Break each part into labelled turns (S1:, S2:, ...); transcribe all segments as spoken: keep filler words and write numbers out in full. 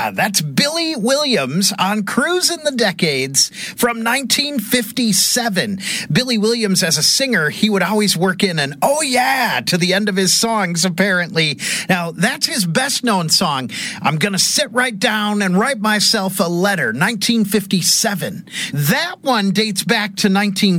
S1: Yeah, that's Billy Williams on Cruising the Decades from nineteen fifty-seven. Billy Williams, as a singer, he would always work in an "oh yeah" to the end of his songs, apparently. Now, that's his best-known song, I'm Gonna Sit Right Down and Write Myself a Letter, nineteen fifty-seven. That one dates back to nineteen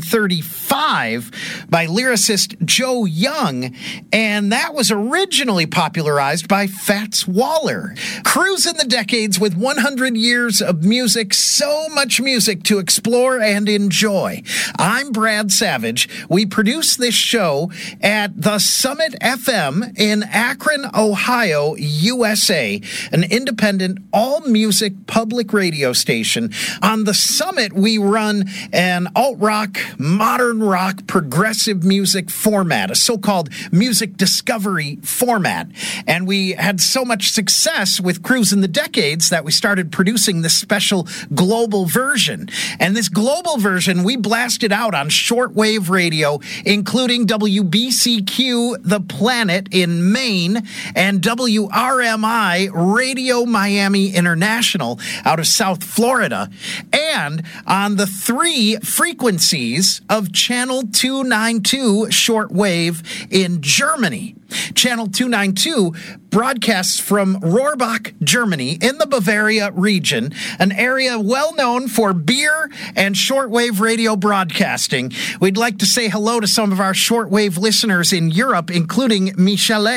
S1: thirty-five by lyricist Joe Young, and that was originally popularized by Fats Waller. Cruising the Decades with one hundred years of music, so much music to explore and enjoy. I'm Brad Savage. We produce this show at the Summit F M in Akron, Ohio, U S A, an independent all-music public radio station. On the Summit, we run an alt-rock, modern rock, progressive music format, a so-called music discovery format. And we had so much success with Cruising the Decades that we started producing this special global version. And this global version, we blasted out on shortwave radio, including W B C Q The Planet in Maine and W R M I Radio Miami International out of South Florida, and on the three frequencies of Channel two ninety-two shortwave in Germany. Channel two ninety-two broadcasts from Rohrbach, Germany, in the Bavaria region, an area well known for beer and shortwave radio broadcasting. We'd like to say hello to some of our shortwave listeners in Europe, including Michele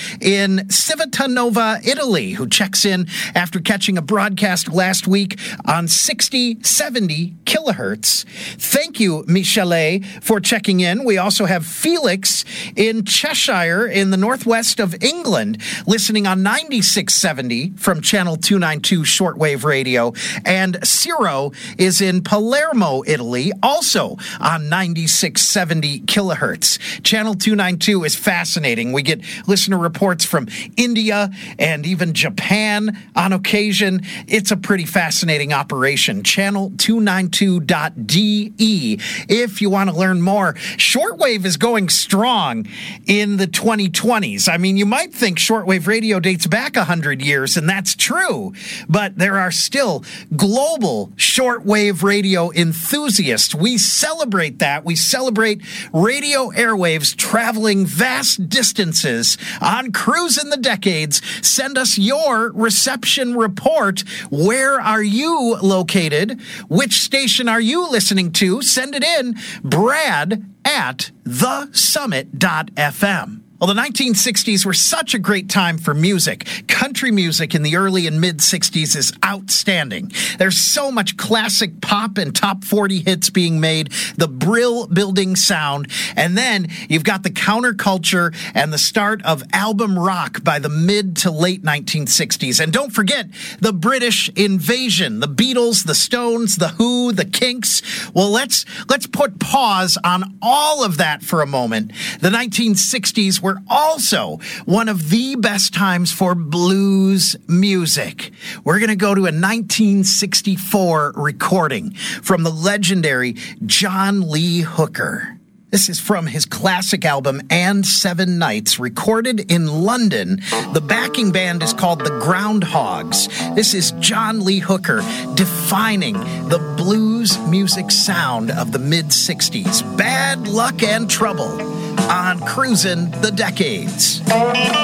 S1: in Civitanova, Italy, who checks in after catching a broadcast last week on sixty seventy kilohertz. Thank you, Michele, for checking in. We also have Felix in Cheshire, in the northwest of England, listening on ninety-six seventy from Channel two ninety-two shortwave radio. And Ciro is in Palermo, Italy, also on ninety-six seventy kilohertz. Channel two ninety-two is fascinating. We get listener reports from India and even Japan on occasion. It's a pretty fascinating operation. Channel two ninety-two dot D E if you want to learn more. Shortwave is going strong in the twenty twenties. I mean, you might think shortwave radio dates back one hundred years, and that's true, but there are still global shortwave radio enthusiasts. We celebrate that. We celebrate radio airwaves traveling vast distances on Cruising the Decades. Send us your reception report. Where are you located? Which station are you listening to? Send it in, Brad at the summit dot f m. Well, the nineteen sixties were such a great time for music. Country music in the early and mid-sixties is outstanding. There's so much classic pop and top forty hits being made, the Brill-building sound, and then you've got the counterculture and the start of album rock by the mid to late nineteen sixties. And don't forget the British invasion, the Beatles, the Stones, the Who, the Kinks. Well, let's let's put pause on all of that for a moment. The nineteen sixties were also one of the best times for blues music. We're going to go to a nineteen sixty-four recording from the legendary John Lee Hooker. This is from his classic album, And Seven Nights, recorded in London. The backing band is called the Groundhogs. This is John Lee Hooker defining the blues music sound of the mid-sixties. Bad Luck and Trouble on Cruising the Decades.